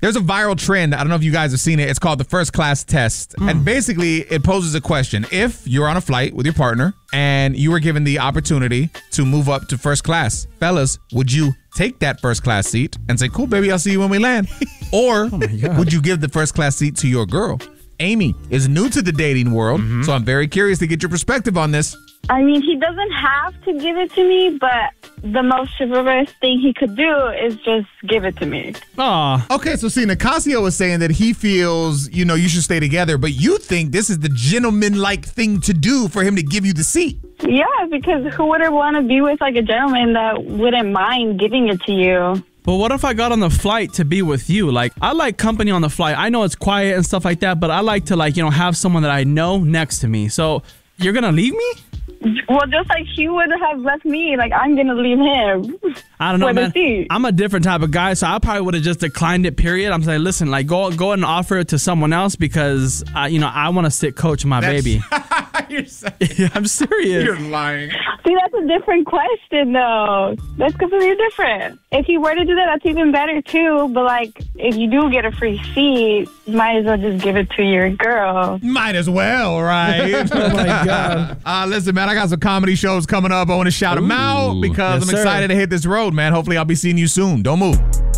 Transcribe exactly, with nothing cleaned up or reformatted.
There's a viral trend. I don't know if you guys have seen it. It's called the first class test. Mm. And basically, it poses a question. If you're on a flight with your partner and you were given the opportunity to move up to first class, fellas, would you take that first class seat and say, cool, baby, I'll see you when we land? Or oh would you give the first class seat to your girl? Amy is new to the dating world, mm-hmm. so I'm very curious to get your perspective on this. I mean, he doesn't have to give it to me, but the most chivalrous thing he could do is just give it to me. Aw. Okay, so see, Nicasio was saying that he feels, you know, you should stay together, but you think this is the gentleman-like thing to do for him to give you the seat. Yeah, because who wouldn't want to be with, like, a gentleman that wouldn't mind giving it to you? But what if I got on the flight to be with you? Like, I like company on the flight. I know it's quiet and stuff like that, but I like to, like, you know, have someone that I know next to me. So you're going to leave me? Well, just like he would have left me, like, I'm going to leave him. I don't know, man. I'm a different type of guy, so I probably would have just declined it, period. I'm saying, listen, like, go go and offer it to someone else because, uh, you know, I want to sit coach my That's- baby. You're saying. I'm serious. You're lying. See, that's a different question, though. That's completely different. If you were to do that, that's even better, too. But, like, if you do get a free seat, might as well just give it to your girl. Might as well, right? Oh, my God. Uh, listen, man, I got some comedy shows coming up. I want to shout Ooh, them out because yes, I'm excited sir. to hit this road, man. Hopefully, I'll be seeing you soon. Don't move.